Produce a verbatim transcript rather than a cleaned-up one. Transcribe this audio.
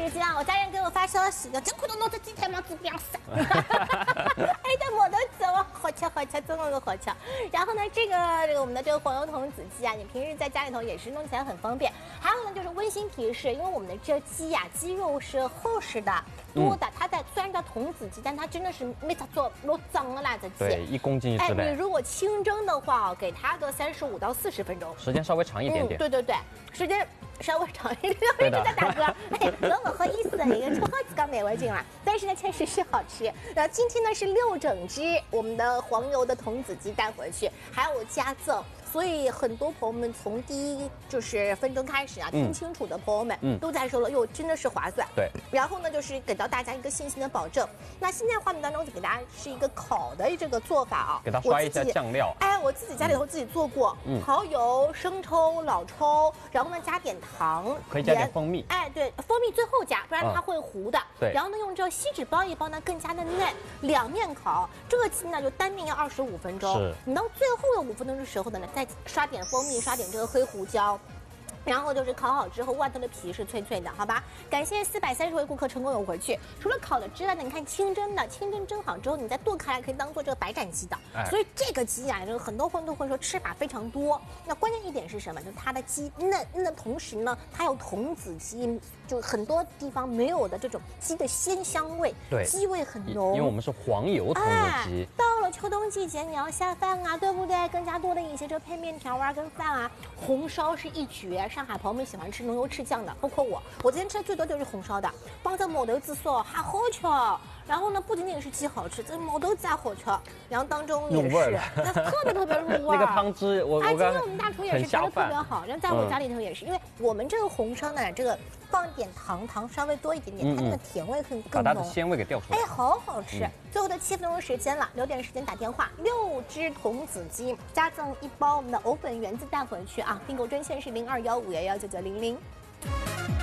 时间啊，我家人给我发消息的，这看到侬这几天嘛子不要死，哎，在毛豆子哇，好吃好吃，真的是好吃。然后呢，这个这个我们的这个黄油童子鸡啊，你平时在家里头也是弄起来很方便。还有呢，就是温馨提示，因为我们的这鸡呀、啊，鸡肉是厚实的。多的，它在虽然叫童子鸡，但它真的是没咋做老脏的啦，这鸡。 对，一公斤之类。 哎，你如果清蒸的话，给它个三十五到四十分钟， 时间稍微长一点点。 嗯、对对对，时间稍微长一点。一直在打嗝，哎，老不好意思的，一个抽好几缸美味进来，但是呢，确实是好吃。然后今天呢是六整只我们的黄油的童子鸡带回去，还有加赠。所以很多朋友们从第一就是分钟开始啊，听清楚的朋友们、嗯、都在说了，哟，真的是划算。 对。 然后呢，就是给到大家一个信心的保证。那现在画面当中就给大家是一个烤的这个做法啊， 给它刷一下酱料。 哎，我自己家里头自己做过，嗯、蚝油、生抽、老抽，然后呢加点糖， 可以加点蜂蜜。 哎，对，蜂蜜最后加，不然它会糊的。嗯、 对。 然后呢，用这锡纸包一包呢，更加的嫩。两面烤，这个鸡呢就单面要二十五分钟。 是。 你到最后的五分钟的时候呢，再刷点蜂蜜，刷点这个黑胡椒。然后就是烤好之后，外头的皮是脆脆的，好吧？感谢四百三十位顾客成功有回去。除了烤的之外呢，你看清蒸的，清蒸蒸好之后，你再剁开来可以当做这个白斩鸡的。哎、所以这个鸡啊，就是很多朋友都会说吃法非常多。那关键一点是什么？就是它的鸡嫩嫩的同时呢，它有童子鸡，就很多地方没有的这种鸡的鲜香味， 对， 鸡味很浓。 因为我们是黄油童子鸡。 哎、到了秋冬季节，你要下饭啊，对不对？更加多的一些这配面条啊，跟饭啊，红烧是一绝。上海朋友们喜欢吃浓油赤酱的，包括我，我今天吃的最多就是红烧的，帮着毛豆子烧还好吃。然后呢，不仅仅是鸡好吃，这毛豆子还好吃，然后当中也是，那特别特别入味。 那个汤汁，我啊，今天我们大厨也是调的特别好，然后在我家里头也是， 嗯、 因为我们这个红烧呢，这个放点糖，糖稍微多一点点，它那个甜味更更浓， 把它的鲜味给调出来。 哎，好好吃。嗯、最后的七分钟时间了，留点时间打电话，六只童子鸡加赠一包我们的藕粉圆子带回去啊！订购专线是零二幺五幺幺九九零零。